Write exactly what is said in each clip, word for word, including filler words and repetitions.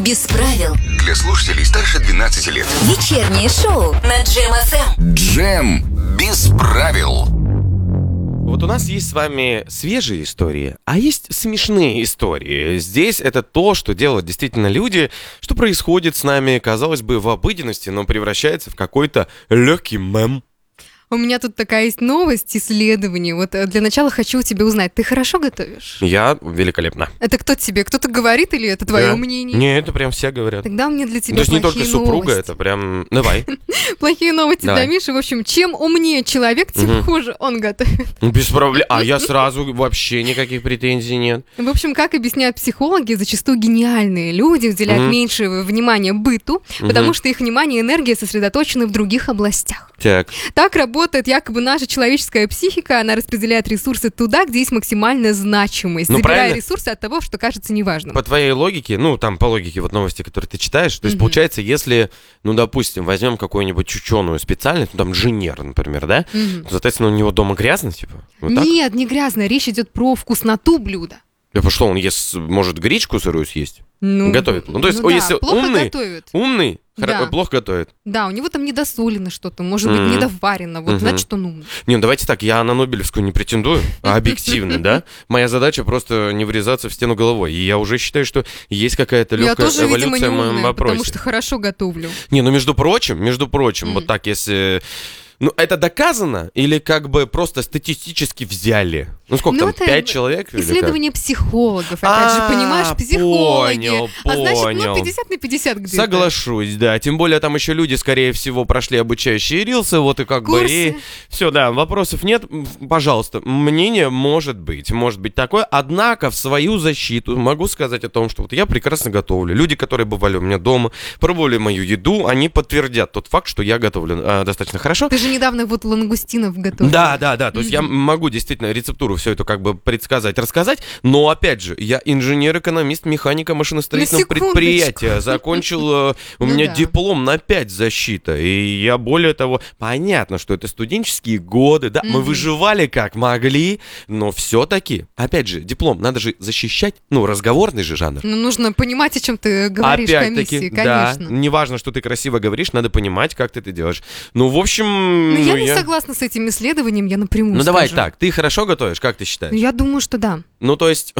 Без правил. Для слушателей старше двенадцати лет. Вечернее шоу на Джем эф эм. Джем без правил. Вот у нас есть с вами свежие истории, а есть смешные истории. Здесь это то, что делают действительно люди, что происходит с нами, казалось бы, в обыденности, но превращается в какой-то легкий мем. У меня тут такая есть новость, исследование. Вот для начала хочу у тебя узнать, ты хорошо готовишь? Я великолепно. Это кто тебе? Кто-то говорит или это твое Да. мнение? Не, это прям все говорят. Тогда мне для тебя То есть не плохие только супруга, новости. это прям... Давай. Плохие новости Давай. для Миши. В общем, чем умнее человек, тем Мгм. хуже он готовит. Ну, без проблем. А я сразу вообще никаких претензий нет. В общем, как объясняют психологи, зачастую гениальные люди уделяют Мгм. меньше внимания быту, потому Мгм. что их внимание и энергия сосредоточены в других областях. Так. Так работает якобы наша человеческая психика, она распределяет ресурсы туда, где есть максимальная значимость, Ну, забирая правильно. ресурсы от того, что кажется неважным. По твоей логике, ну, там, по логике вот новости, которые ты читаешь, то есть, Мгм. получается, если, ну, допустим, возьмем какую-нибудь ученую специальность, ну, там, инженер, например, да, Мгм. то, соответственно, у него дома грязно, типа? Вот так? Нет, не грязно, речь идет про вкусноту блюда. Да что, он ест, может гречку сырую съесть? Ну, Готовит. Ну, то есть, ну о, да, если плохо умный- готовит. Умный, хоро- Да. плохо готовит. Да, у него там недосолено что-то, может быть, Мгм. недоварено. Вот Мгм. значит, он умный. Не, ну, давайте так, я на Нобелевскую не претендую, а объективно, да? Моя задача просто не врезаться в стену головой. И я уже считаю, что есть какая-то Я легкая тоже, видимо, эволюция не в моем умная, потому вопросе. что хорошо готовлю. Не, ну между прочим, между прочим, Мгм. вот так, если... Ну, это доказано или как бы просто статистически взяли? Ну, сколько Ну, там, это пять человек? или как? Исследование психологов. Опять А, же, понимаешь, психологи. понял, А значит, ну, понял. пятьдесят на пятьдесят где-то. Соглашусь, да. Тем более там еще люди, скорее всего, прошли обучающие рилсы, вот и как бы Курсы. и... Все, да, вопросов нет. М, Пожалуйста, мнение может быть, может быть такое. Однако в свою защиту могу сказать о том, что вот я прекрасно готовлю. Люди, которые бывали у меня дома, пробовали мою еду, они подтвердят тот факт, что я готовлю а, достаточно хорошо. Ты же недавно вот лангустинов готовил. Да, да, да. То есть я могу действительно рецептуру все это как бы предсказать, рассказать. Но опять же, я инженер-экономист, механика машиностроительного На секундочку. предприятия. Закончил, э, у Ну меня да. диплом на пять защита. И я более того, понятно, что это студенческие годы, да, мы Мгм. выживали как могли, но все-таки, опять же, диплом надо же защищать, ну, разговорный же жанр. Ну, нужно понимать, о чем ты говоришь в комиссии, да, конечно. неважно, что ты красиво говоришь, надо понимать, как ты это делаешь. Ну, в общем... Но я ну, не согласна с этим исследованием, я напрямую Ну, давай скажу. так, ты хорошо готовишь, как ты считаешь? Ну, я думаю, что да. Ну, то есть,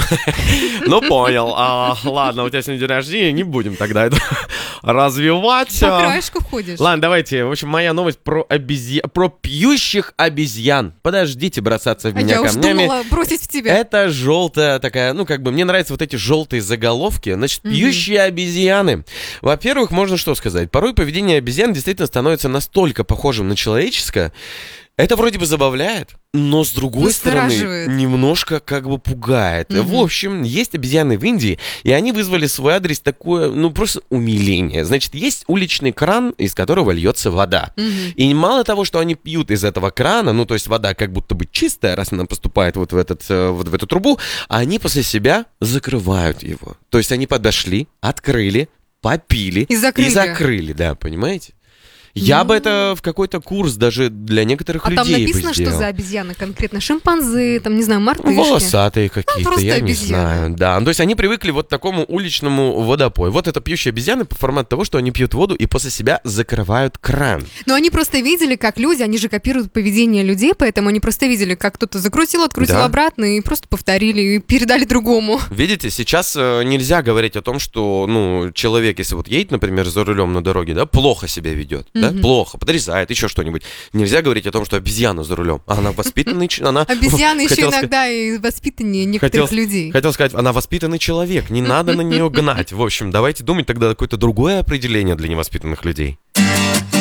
ну, понял. А, ладно, у тебя сегодня день рождения, не будем тогда это развивать. По А. краешку ходишь. Ладно, давайте. В общем, моя новость про обезьян, про пьющих обезьян. Подождите бросаться в А меня я уж камнями. думала бросить в тебя. Это желтая такая, ну, как бы, мне нравятся вот эти желтые заголовки. Значит, Мгм. пьющие обезьяны. Во-первых, можно что сказать? Порой поведение обезьян действительно становится настолько похожим на человеческое. Это вроде бы забавляет, но с другой стороны Настораживает. немножко как бы пугает. Мгм. В общем, есть обезьяны в Индии, и они вызвали в свой адрес такое, ну, просто умиление. Значит, есть уличный кран, из которого льется вода. Мгм. И мало того, что они пьют из этого крана, ну, то есть вода как будто бы чистая, раз она поступает вот в, этот, э, вот в эту трубу, они после себя закрывают его. То есть они подошли, открыли, попили И закрыли. и закрыли, да, понимаете? Я Ну. бы это в какой-то курс даже для некоторых А людей там написано, бы что сделал. за обезьяны конкретно? Шимпанзе, там, не знаю, мартышки. Волосатые какие-то, просто я не обезьяны. знаю. Да, ну, то есть они привыкли вот к такому уличному водопою. Вот это пьющие обезьяны по формату того, что они пьют воду и после себя закрывают кран. Но они просто видели, как люди, они же копируют поведение людей, поэтому они просто видели, как кто-то закрутил, открутил Да. обратно и просто повторили и передали другому. Видите, сейчас э, нельзя говорить о том, что, ну, человек, если вот едет, например, за рулем на дороге, да, плохо себя ведет, да, Мгм. плохо, подрезает, еще что-нибудь. Нельзя говорить о том, что обезьяна за рулем. А она воспитанный, ч- она... Обезьяны еще Хотел ска- иногда и воспитаннее некоторых Хотел- людей. Хотел сказать, она воспитанный человек, не надо на нее гнать. В общем, давайте думать тогда какое-то другое определение для невоспитанных людей.